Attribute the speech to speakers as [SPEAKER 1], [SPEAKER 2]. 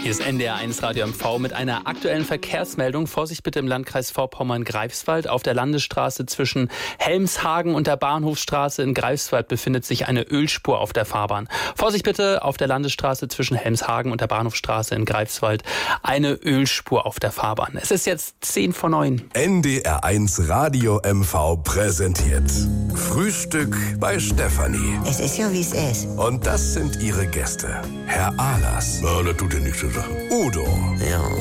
[SPEAKER 1] Hier ist NDR1 Radio MV mit einer aktuellen Verkehrsmeldung. Vorsicht bitte im Landkreis Vorpommern-Greifswald. Auf der Landesstraße zwischen Helmshagen und der Bahnhofstraße in Greifswald befindet sich eine Ölspur auf der Fahrbahn. Vorsicht bitte auf der Landesstraße zwischen Helmshagen und der Bahnhofstraße in Greifswald. Eine Ölspur auf der Fahrbahn. Es ist jetzt 10:09.
[SPEAKER 2] NDR1 Radio MV präsentiert Frühstück bei Stefanie.
[SPEAKER 3] Es ist ja, wie es ist.
[SPEAKER 2] Und das sind ihre Gäste. Herr Ahlers.
[SPEAKER 4] Ja, das tut ja nichts zu sagen.
[SPEAKER 2] Udo.
[SPEAKER 3] Ja.